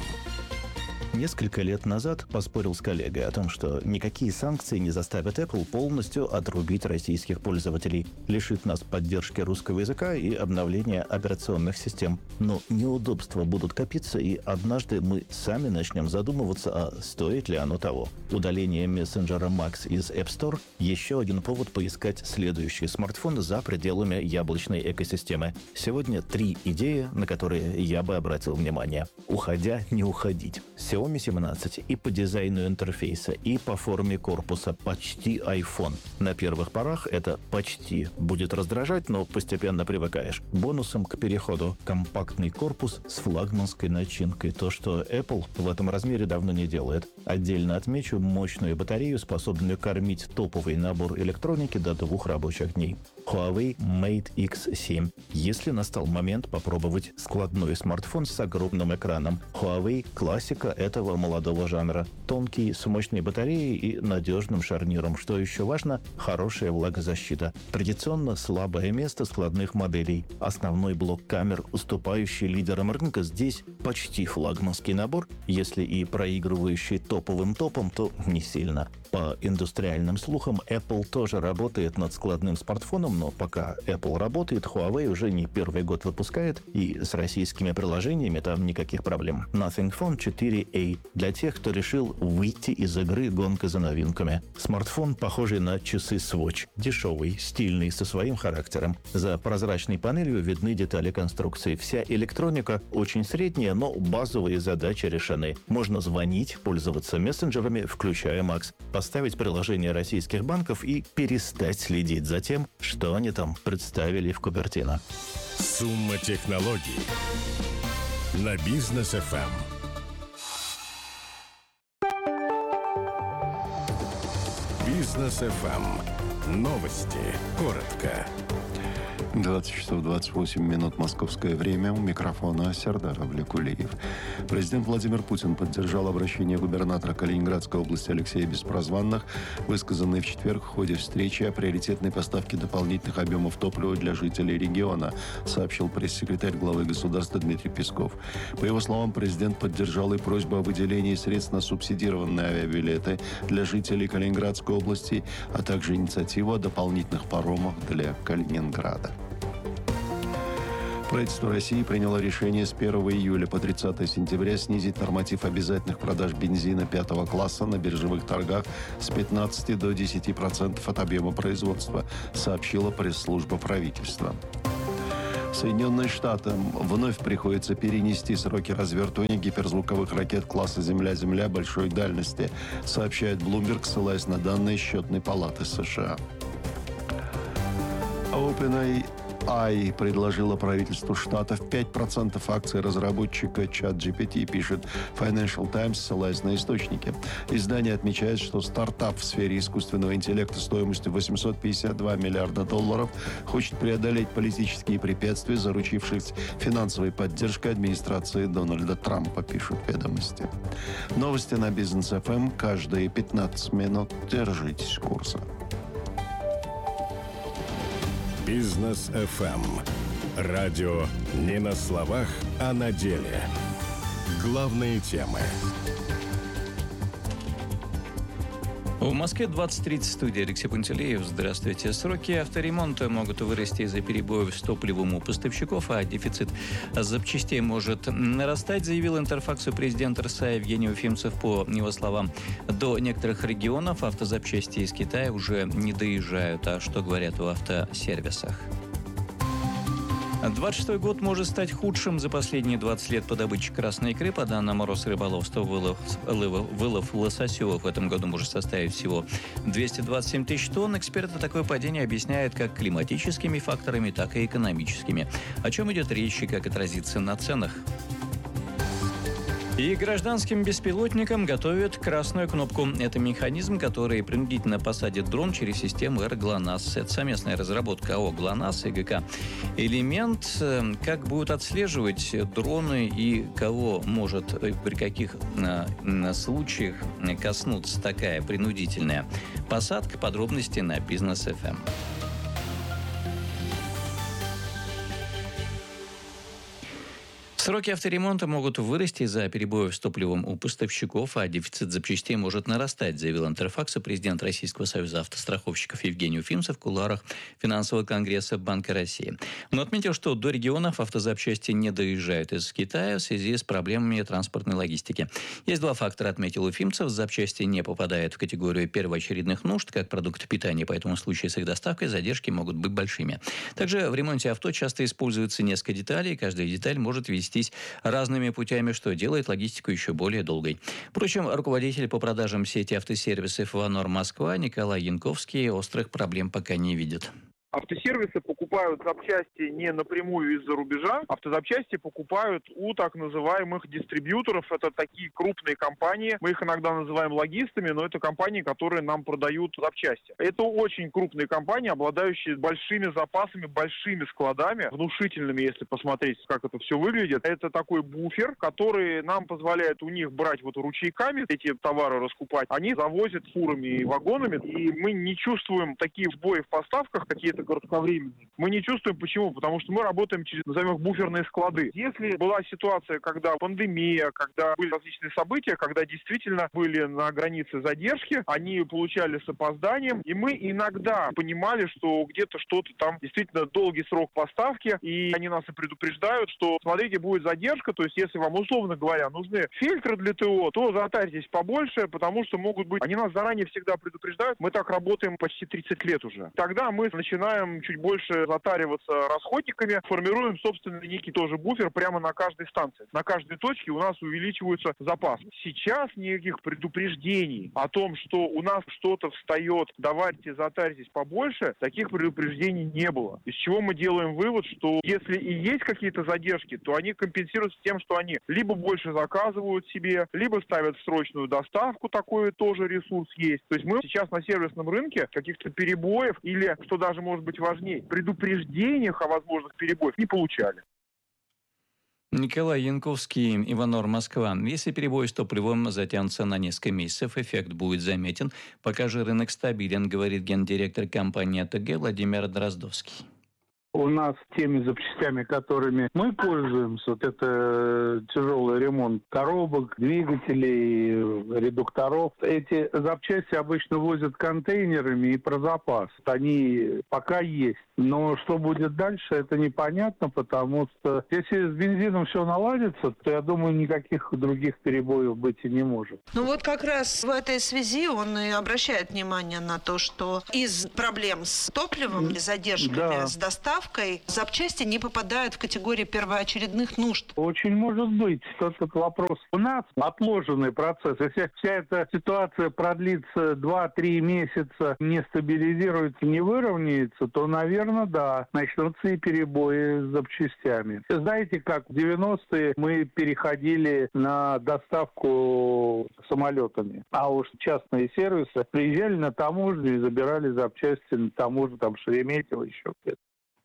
Несколько лет назад поспорил с коллегой о том, что никакие санкции не заставят Apple полностью отрубить российских пользователей, лишит нас поддержки русского языка и обновления операционных систем. Но неудобства будут копиться, и однажды мы сами начнем задумываться, а стоит ли оно того. Удаление мессенджера Max из App Store – еще один повод поискать следующий смартфон за пределами яблочной экосистемы. Сегодня 3 идеи, на которые я бы обратил внимание. Уходя, не уходить. Xiaomi 17 и по дизайну интерфейса, и по форме корпуса почти iPhone. На первых порах это почти будет раздражать, но постепенно привыкаешь. Бонусом к переходу компактный корпус с флагманской начинкой. То, что Apple в этом размере давно не делает. Отдельно отмечу мощную батарею, способную кормить топовый набор электроники до 2 рабочих дней. Huawei Mate X7. Если настал момент попробовать складной смартфон с огромным экраном. Huawei – классика этого молодого жанра. Тонкий, с мощной батареей и надежным шарниром. Что еще важно – хорошая влагозащита. Традиционно слабое место складных моделей. Основной блок камер, уступающий лидерам рынка, здесь почти флагманский набор. Если и проигрывающий топовым топом, то не сильно. По индустриальным слухам, Apple тоже работает над складным смартфоном, но пока Apple работает, Huawei уже не первый год выпускает, и с российскими приложениями там никаких проблем. Nothing Phone 4a для тех, кто решил выйти из игры гонка за новинками. Смартфон, похожий на часы Swatch. Дешевый, стильный, со своим характером. За прозрачной панелью видны детали конструкции. Вся электроника очень средняя, но базовые задачи решены. Можно звонить, пользоваться мессенджерами, включая Max, поставить приложение российских банков и перестать следить за тем, что они там представили в Купертино. Сумма технологий на Бизнес FM. Бизнес FM. Новости. Коротко. 20 часов 28 минут московское время. У микрофона Сердар Авлекулиев. Президент Владимир Путин поддержал обращение губернатора Калининградской области Алексея Беспрозванных, высказанное в четверг в ходе встречи о приоритетной поставке дополнительных объемов топлива для жителей региона, сообщил пресс-секретарь главы государства Дмитрий Песков. По его словам, президент поддержал и просьбу о выделении средств на субсидированные авиабилеты для жителей Калининградской области, а также инициативу о дополнительных паромах для Калининграда. Правительство России приняло решение с 1 июля по 30 сентября снизить норматив обязательных продаж бензина 5 класса на биржевых торгах с 15 до 10% от объема производства, сообщила пресс-служба правительства. Соединенным Штатам вновь приходится перенести сроки развертывания гиперзвуковых ракет класса «Земля-Земля» большой дальности, сообщает Bloomberg, ссылаясь на данные Счетной палаты США. OpenAI предложила правительству штатов 5% акций разработчика ChatGPT, пишет Financial Times, ссылаясь на источники. Издание отмечает, что стартап в сфере искусственного интеллекта стоимостью $852 миллиарда хочет преодолеть политические препятствия, заручившись финансовой поддержкой администрации Дональда Трампа, пишут «Ведомости». Новости на Бизнес ФМ каждые 15 минут. Держитесь курса. Бизнес ФМ. Радио не на словах, а на деле. Главные темы. В Москве 20:30, студия Алексей Пантелеев. Здравствуйте. Сроки авторемонта могут вырасти из-за перебоев с топливом у поставщиков, а дефицит запчастей может нарастать, заявил Интерфаксу президент РСА Евгений Уфимцев. По его словам, до некоторых регионов автозапчасти из Китая уже не доезжают. А что говорят в автосервисах? 26-й год может стать худшим за последние 20 лет по добыче красной икры. По данным Росрыболовства, вылов лососевых в этом году может составить всего 227 тысяч тонн. Эксперты такое падение объясняют как климатическими факторами, так и экономическими. О чем идет речь и как отразится на ценах? И гражданским беспилотникам готовят красную кнопку. Это механизм, который принудительно посадит дрон через систему ГЛОНАСС. Это совместная разработка АО «ГЛОНАСС» и ГК «Элемент». Как будут отслеживать дроны и кого может при каких случаях коснуться такая принудительная посадка? Подробности на Бизнес ФМ. Сроки авторемонта могут вырасти из-за перебоев с топливом у поставщиков, а дефицит запчастей может нарастать, заявил Интерфаксу президент Российского союза автостраховщиков Евгений Уфимцев в кулуарах финансового конгресса Банка России. Он отметил, что до регионов автозапчасти не доезжают из Китая в связи с проблемами транспортной логистики. Есть два фактора, отметил Уфимцев. Запчасти не попадают в категорию первоочередных нужд, как продукты питания, поэтому в случае с их доставкой задержки могут быть большими. Также в ремонте авто часто используется несколько деталей, и каждая деталь может вестись разными путями, что делает логистику еще более долгой. Впрочем, руководитель по продажам сети автосервисов «Ванор Москва» Николай Янковский острых проблем пока не видит. Автосервисы покупают запчасти не напрямую из-за рубежа. Автозапчасти покупают у так называемых дистрибьюторов. Это такие крупные компании. Мы их иногда называем логистами, но это компании, которые нам продают запчасти. Это очень крупные компании, обладающие большими запасами, большими складами, внушительными, если посмотреть, как это все выглядит. Это такой буфер, который нам позволяет у них брать вот ручейками эти товары раскупать. Они завозят фурами и вагонами, и мы не чувствуем такие сбои в поставках, какие-то кратковременные. Мы не чувствуем. Почему? Потому что мы работаем через, назовем их, буферные склады. Если была ситуация, когда пандемия, когда были различные события, когда действительно были на границе задержки, они получали с опозданием, и мы иногда понимали, что где-то что-то там действительно долгий срок поставки, и они нас и предупреждают, что, смотрите, будет задержка, то есть если вам, условно говоря, нужны фильтры для ТО, то затарьтесь побольше, потому что могут быть... Они нас заранее всегда предупреждают. Мы так работаем почти 30 лет уже. Тогда мы начинаем начинаем чуть больше затариваться расходниками, формируем собственный некий тоже буфер прямо на каждой станции. На каждой точке у нас увеличиваются запасы. Сейчас никаких предупреждений о том, что у нас что-то встает, давайте затарьтесь побольше, таких предупреждений не было. Из чего мы делаем вывод, что если и есть какие-то задержки, то они компенсируются тем, что они либо больше заказывают себе, либо ставят в срочную доставку, такой тоже ресурс есть. То есть мы сейчас на сервисном рынке каких-то перебоев или, что даже может быть важнее, предупреждениях о возможных перебоях не получали. Николай Янковский, Иванор, Москва. Если перебои с топливом затянутся на несколько месяцев, эффект будет заметен. Пока же рынок стабилен, говорит гендиректор компании АТГ Владимир Дроздовский. У нас теми запчастями, которыми мы пользуемся, вот это тяжелый ремонт коробок, двигателей, редукторов. Эти запчасти обычно возят контейнерами и про запас. Они пока есть. Но что будет дальше, это непонятно, потому что если с бензином все наладится, то, я думаю, никаких других перебоев быть и не может. Ну вот как раз в этой связи он и обращает внимание на то, что из проблем с топливом и задержками с доставкой запчасти не попадают в категорию первоочередных нужд. Очень может быть этот вопрос. У нас отложенный процесс. Если вся эта ситуация продлится 2-3 месяца, не стабилизируется, не выровняется, то, наверное, да, начнутся и перебои с запчастями. Знаете, как в 90-е мы переходили на доставку самолетами, а уж частные сервисы приезжали на таможню и забирали запчасти на таможню, там, Шереметьево, еще где-то.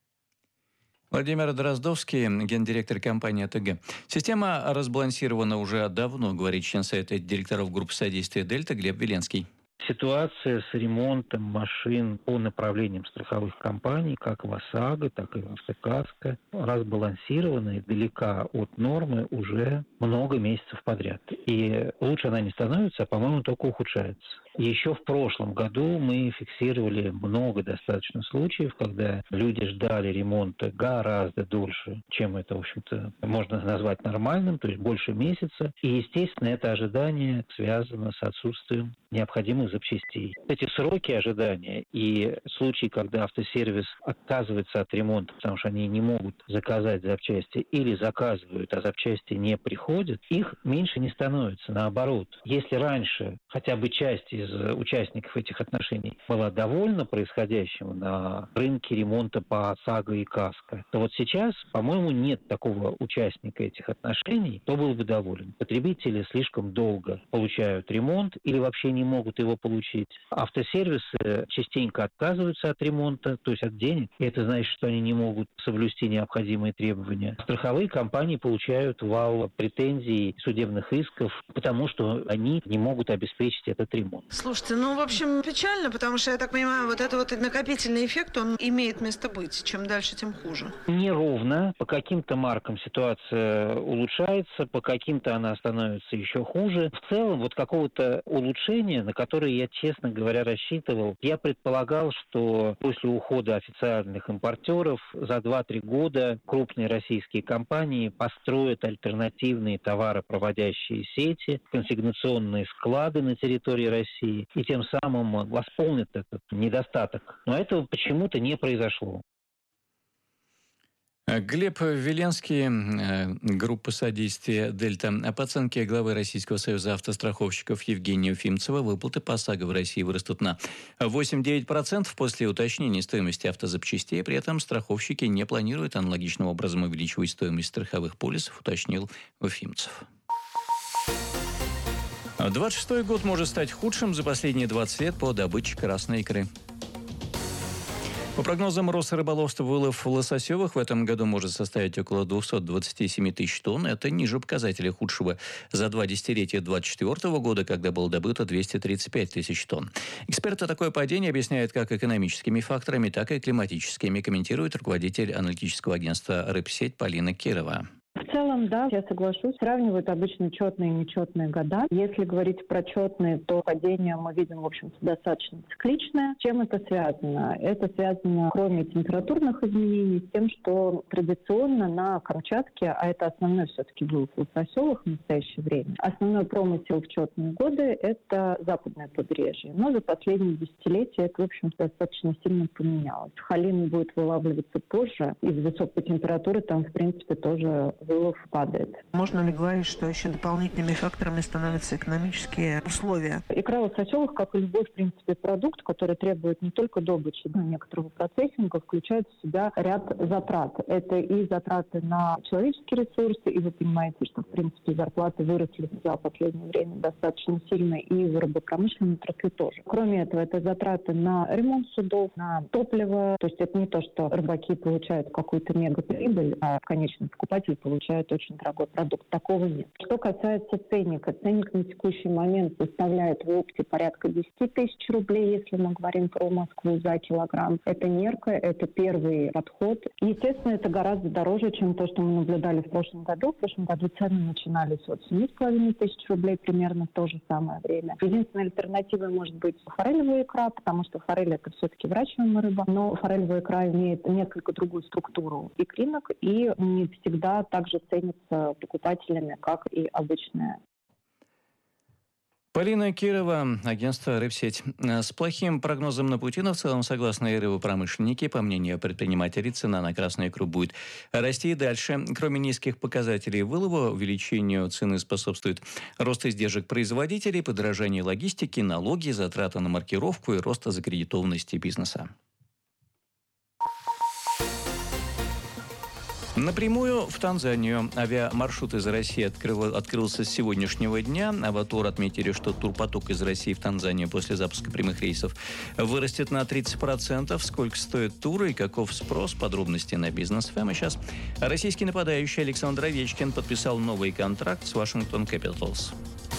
Владимир Дроздовский, гендиректор компании АТГ. Система разбалансирована уже давно, говорит член совета директоров группы содействия «Дельта» Глеб Веленский. Ситуация с ремонтом машин по направлениям страховых компаний, как в ОСАГО, так и в Автокаско, разбалансирована и далека от нормы уже много месяцев подряд. И лучше она не становится, а, по-моему, только ухудшается. Еще в прошлом году мы фиксировали много достаточно случаев, когда люди ждали ремонта гораздо дольше, чем это, в общем-то, можно назвать нормальным, то есть больше месяца. И, естественно, это ожидание связано с отсутствием необходимых запчастей. Эти сроки ожидания и случаи, когда автосервис отказывается от ремонта, потому что они не могут заказать запчасти или заказывают, а запчасти не приходят, их меньше не становится. Наоборот, если раньше хотя бы часть из участников этих отношений была довольна происходящим на рынке ремонта по ОСАГО и КАСКО, то вот сейчас, по-моему, нет такого участника этих отношений, кто был бы доволен. Потребители слишком долго получают ремонт или вообще не могут его получить. Автосервисы частенько отказываются от ремонта, то есть от денег, и это значит, что они не могут соблюсти необходимые требования. Страховые компании получают вал претензий, судебных исков, потому что они не могут обеспечить этот ремонт. Слушайте, ну, в общем, печально, потому что, я так понимаю, вот этот вот накопительный эффект, он имеет место быть. Чем дальше, тем хуже. Неровно. По каким-то маркам ситуация улучшается, по каким-то она становится еще хуже. В целом, вот какого-то улучшения, на которое я, честно говоря, рассчитывал, я предполагал, что после ухода официальных импортеров за 2-3 года крупные российские компании построят альтернативные товаропроводящие сети, консигнационные склады на территории России, и тем самым восполнит этот недостаток. Но этого почему-то не произошло. Глеб Веленский, группа содействия «Дельта». По оценке главы Российского союза автостраховщиков Евгения Уфимцева, выплаты по ОСАГО в России вырастут на 8-9% после уточнения стоимости автозапчастей. При этом страховщики не планируют аналогичным образом увеличивать стоимость страховых полисов, уточнил Уфимцев. 26-й год может стать худшим за последние 20 лет по добыче красной икры. По прогнозам Росрыболовства, вылов лососевых в этом году может составить около 227 тысяч тонн. Это ниже показателя худшего за 2 десятилетия 2024 года, когда было добыто 235 тысяч тонн. Эксперты такое падение объясняют как экономическими факторами, так и климатическими, комментирует руководитель аналитического агентства «Рыбсеть» Полина Кирова. В целом, да, я соглашусь. Сравнивают обычно четные и нечетные года. Если говорить про четные, то падение мы видим, в общем-то, достаточно цикличное. С чем это связано? Это связано, кроме температурных изменений, с тем, что традиционно на Камчатке, а это основной все-таки вылов лососевых в настоящее время, основной промысел в четные годы – это западное побережье. Но за последние десятилетия это, в общем-то, достаточно сильно поменялось. Халин будет вылавливаться позже. Из-за высокой температуры там, в принципе, тоже вылов падает. Можно ли говорить, что еще дополнительными факторами становятся экономические условия? Икра лососевых, как и любой, в принципе, продукт, который требует не только добычи, но и некоторого процессинга, включает в себя ряд затрат. Это и затраты на человеческие ресурсы, и вы понимаете, что, в принципе, зарплаты выросли за последнее время достаточно сильно, и в рыбопромышленной отрасли тоже. Кроме этого, это затраты на ремонт судов, на топливо. То есть это не то, что рыбаки получают какую-то мега-прибыль, а конечный покупатель получает очень дорогой продукт. Такого нет. Что касается ценника, ценник на текущий момент составляет в опте порядка 10 тысяч рублей, если мы говорим про Москву, за килограмм. Это мерка, это первый подход. Естественно, это гораздо дороже, чем то, что мы наблюдали в прошлом году. В прошлом году цены начинались от 7,5 тысяч рублей примерно в то же самое время. Единственной альтернативой может быть форелевая икра, потому что форель – это все-таки выращиваемая рыба, но форелевая икра имеет несколько другую структуру икринок и не всегда также ценится покупателями, как и обычная. Полина Кирова, агентство «Рыбсеть». С плохим прогнозом на пути, но в целом, согласно и рыбопромышленники, по мнению предпринимателей, цена на красную икру будет расти и дальше. Кроме низких показателей вылова, увеличению цены способствует рост издержек производителей, подорожание логистики, налоги, затраты на маркировку и рост закредитованности бизнеса. Напрямую в Танзанию авиамаршрут из России открылся с сегодняшнего дня. Аватор отметили, что турпоток из России в Танзанию после запуска прямых рейсов вырастет на 30%. Сколько стоит туры и каков спрос? Подробности на Business FM. И сейчас российский нападающий Александр Овечкин подписал новый контракт с Вашингтон Capitals.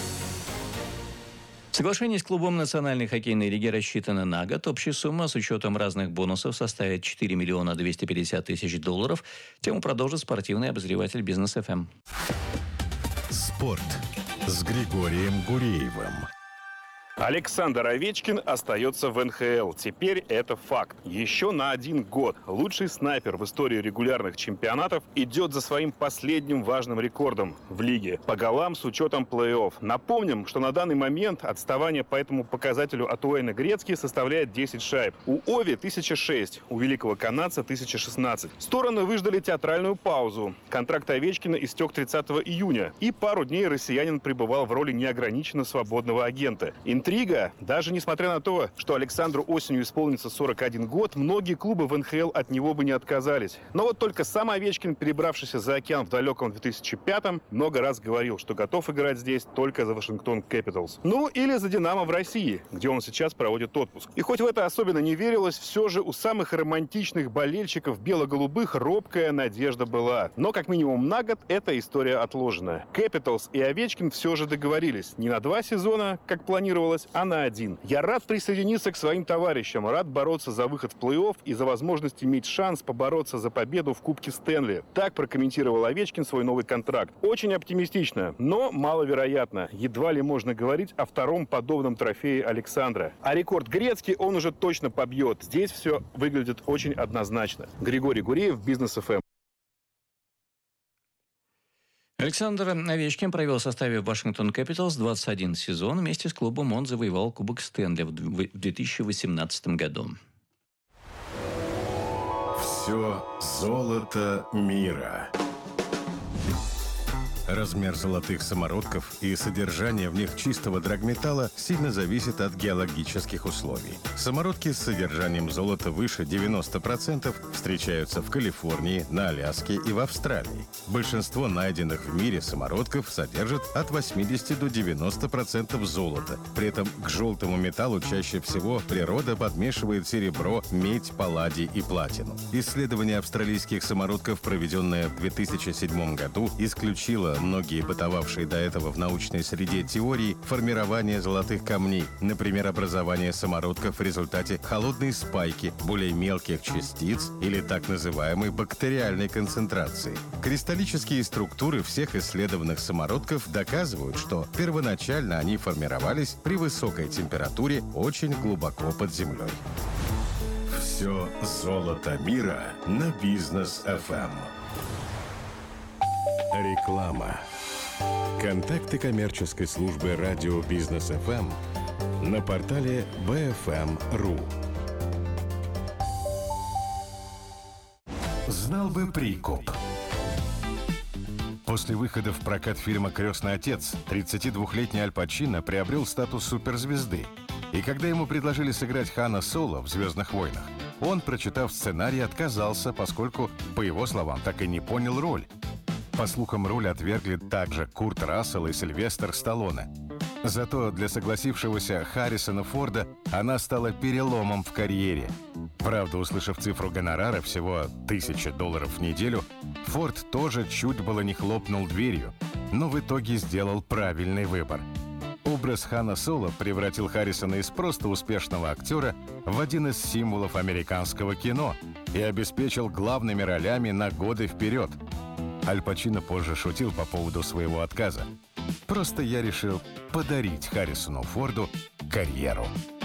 Соглашение с клубом Национальной хоккейной лиги рассчитано на год. Общая сумма с учетом разных бонусов составит 4 миллиона 250 тысяч долларов. Тему продолжит спортивный обозреватель Business FM. Спорт с Григорием Гуреевым. Александр Овечкин остается в НХЛ. Теперь это факт. Еще на 1 год лучший снайпер в истории регулярных чемпионатов идет за своим последним важным рекордом в лиге по голам с учетом плей-офф. Напомним, что на данный момент отставание по этому показателю от Уэйна Грецки составляет 10 шайб. У Ови 1006, у великого канадца 1016. Стороны выждали театральную паузу. Контракт Овечкина истек 30 июня. И пару дней россиянин пребывал в роли неограниченно свободного агента. Интрига. Даже несмотря на то, что Александру осенью исполнится 41 год, многие клубы в НХЛ от него бы не отказались. Но вот только сам Овечкин, перебравшийся за океан в далеком 2005-м, много раз говорил, что готов играть здесь только за Вашингтон Capitals. Ну, или за Динамо в России, где он сейчас проводит отпуск. И хоть в это особенно не верилось, все же у самых романтичных болельщиков бело-голубых робкая надежда была. Но как минимум на год эта история отложена. Capitals и Овечкин все же договорились. Не на 2 сезона, как планировалось, а на 1. Я рад присоединиться к своим товарищам, рад бороться за выход в плей-офф и за возможность иметь шанс побороться за победу в Кубке Стэнли. Так прокомментировал Овечкин свой новый контракт. Очень оптимистично, но маловероятно. Едва ли можно говорить о втором подобном трофее Александра. А рекорд Грецки он уже точно побьет. Здесь все выглядит очень однозначно. Григорий Гуреев, Business FM. Александр Овечкин провел в составе Вашингтон Capitals 21 сезон. Вместе с клубом он завоевал Кубок Стэнли в 2018 году. Все золото мира. Размер золотых самородков и содержание в них чистого драгметалла сильно зависит от геологических условий. Самородки с содержанием золота выше 90% встречаются в Калифорнии, на Аляске и в Австралии. Большинство найденных в мире самородков содержат от 80 до 90% золота. При этом к желтому металлу чаще всего природа подмешивает серебро, медь, палладий и платину. Исследование австралийских самородков, проведенное в 2007 году, исключило многие бытовавшие до этого в научной среде теории формирования золотых камней, например, образование самородков в результате холодной спайки более мелких частиц или так называемой бактериальной концентрации. Кристаллические структуры всех исследованных самородков доказывают, что первоначально они формировались при высокой температуре очень глубоко под землей. Все золото мира на Бизнес FM. Реклама. Контакты коммерческой службы радио Бизнес FM на портале bfm.ru. Знал бы прикуп. После выхода в прокат фильма «Крестный отец» 32-летний Аль Пачино приобрел статус суперзвезды. И когда ему предложили сыграть Хана Соло в «Звездных войнах», он, прочитав сценарий, отказался, поскольку, по его словам, так и не понял роль. По слухам, роль отвергли также Курт Рассел и Сильвестр Сталлоне. Зато для согласившегося Харрисона Форда она стала переломом в карьере. Правда, услышав цифру гонорара всего $1000 в неделю, Форд тоже чуть было не хлопнул дверью, но в итоге сделал правильный выбор. Образ Хана Соло превратил Харрисона из просто успешного актера в один из символов американского кино и обеспечил главными ролями на годы вперед. Аль Пачино позже шутил по поводу своего отказа. «Просто я решил подарить Харрисону Форду карьеру».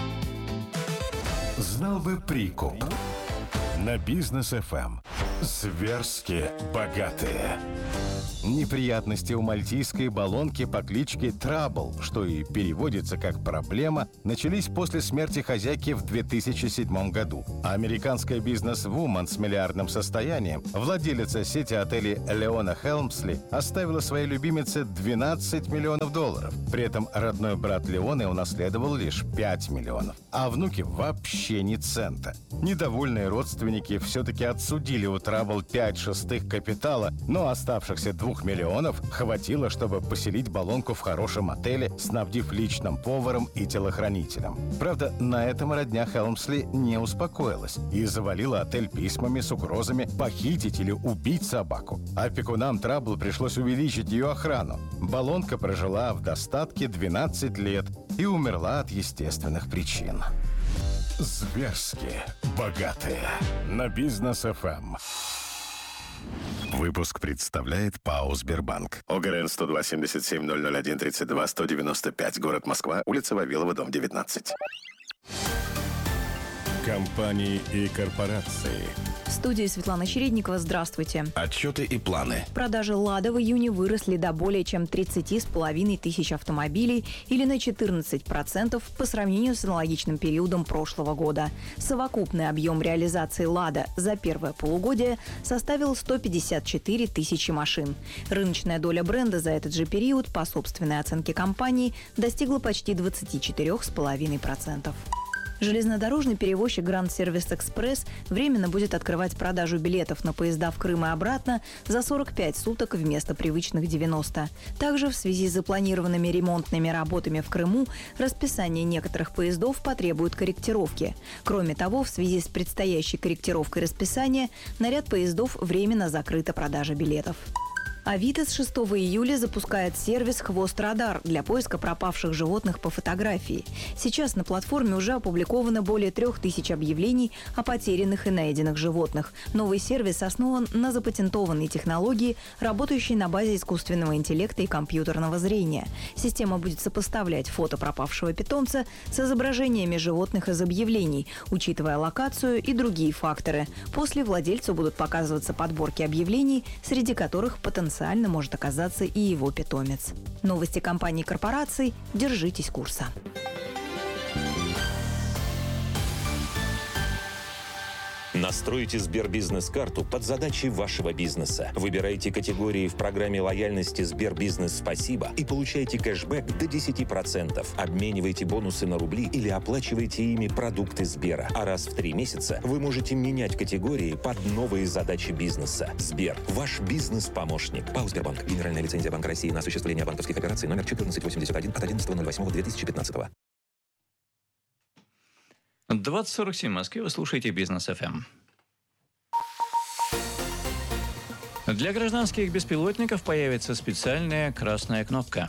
Знал бы прикуп. На Бизнес FM. Зверски богатые. Неприятности у мальтийской баллонки по кличке Трабл, что и переводится как «проблема», начались после смерти хозяйки в 2007 году. Американская бизнес-вумен с миллиардным состоянием, владелица сети отелей Леона Хелмсли, оставила своей любимице $12 миллионов. При этом родной брат Леоны унаследовал лишь $5 миллионов, а внуки вообще ни цента. Недовольные родственники все-таки отсудили у Трабл 5/6 капитала, но оставшихся $2 миллионов хватило, чтобы поселить баллонку в хорошем отеле, снабдив личным поваром и телохранителем. Правда, на этом родня Хелмсли не успокоилась и завалила отель письмами с угрозами похитить или убить собаку. Опекунам Трабл пришлось увеличить ее охрану. Баллонка прожила в достатке 12 лет и умерла от естественных причин. Зверски богатые. На Бизнес FM. Выпуск представляет ПАО «Сбербанк». ОГРН 102-77-001-32-195. Город Москва. Улица Вавилова, дом 19. Компании и корпорации. В студии Светлана Чередникова. Здравствуйте. Отчеты и планы. Продажи «Лада» в июне выросли до более чем 30,5 тысяч автомобилей или на 14% по сравнению с аналогичным периодом прошлого года. Совокупный объем реализации «Лада» за первое полугодие составил 154 тысячи машин. Рыночная доля бренда за этот же период, по собственной оценке компании, достигла почти 24,5%. Железнодорожный перевозчик Grand Service Express временно будет открывать продажу билетов на поезда в Крым и обратно за 45 суток вместо привычных 90. Также в связи с запланированными ремонтными работами в Крыму расписание некоторых поездов потребует корректировки. Кроме того, в связи с предстоящей корректировкой расписания на ряд поездов временно закрыта продажа билетов. Авито с 6 июля запускает сервис «Хвост Радар» для поиска пропавших животных по фотографии. Сейчас на платформе уже опубликовано более 3000 объявлений о потерянных и найденных животных. Новый сервис основан на запатентованной технологии, работающей на базе искусственного интеллекта и компьютерного зрения. Система будет сопоставлять фото пропавшего питомца с изображениями животных из объявлений, учитывая локацию и другие факторы. После владельцу будут показываться подборки объявлений, среди которых потенциально может оказаться и его питомец. Новости компаний и корпораций. Держитесь курса. Настройте Сбербизнес-карту под задачи вашего бизнеса. Выбирайте категории в программе лояльности Сбербизнес «Спасибо» и получайте кэшбэк до 10%. Обменивайте бонусы на рубли или оплачивайте ими продукты Сбера. А раз в 3 месяца вы можете менять категории под новые задачи бизнеса. Сбер – ваш бизнес-помощник. ПАО «Сбербанк». Генеральная лицензия Банка России на осуществление банковских операций номер 1481 от 11.08.2015. 20:47 в Москве. Вы слушаете Бизнес FM. Для гражданских беспилотников появится специальная красная кнопка.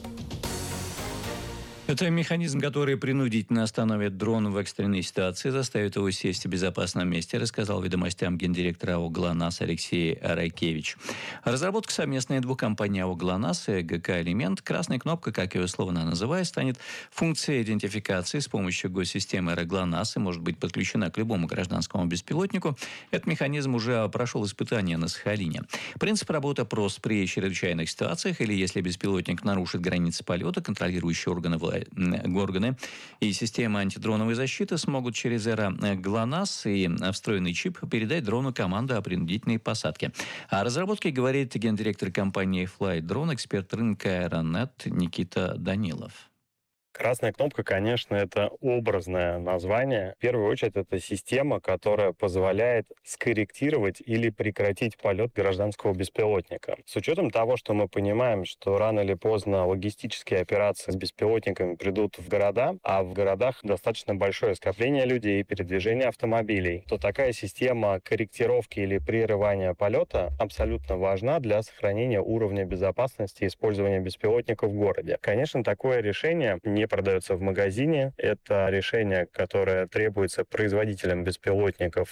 Это механизм, который принудительно остановит дрон в экстренной ситуации, заставит его сесть в безопасном месте, рассказал «Ведомостям» гендиректор АО «ГЛОНАСС» Алексей Райкевич. Разработка совместной двух компаний АО «ГЛОНАСС» и ГК «Элемент». Красная кнопка, как ее словно называя, станет функцией идентификации с помощью госсистемы ГЛОНАСС и может быть подключена к любому гражданскому беспилотнику. Этот механизм уже прошел испытания на Сахалине. Принцип работы прост. При чрезвычайных ситуациях или если беспилотник нарушит границы полета, контролирующие органы и системы антидроновой защиты смогут через ГЛОНАСС и встроенный чип передать дрону команду о принудительной посадке. О разработке говорит гендиректор компании FlightDrone, эксперт рынка Аэронет Никита Данилов. Красная кнопка, конечно, это образное название. В первую очередь, это система, которая позволяет скорректировать или прекратить полет гражданского беспилотника. С учетом того, что мы понимаем, что рано или поздно логистические операции с беспилотниками придут в города, а в городах достаточно большое скопление людей и передвижение автомобилей, то такая система корректировки или прерывания полета абсолютно важна для сохранения уровня безопасности использования беспилотника в городе. Конечно, такое решение не продается в магазине. Это решение, которое требуется производителям беспилотников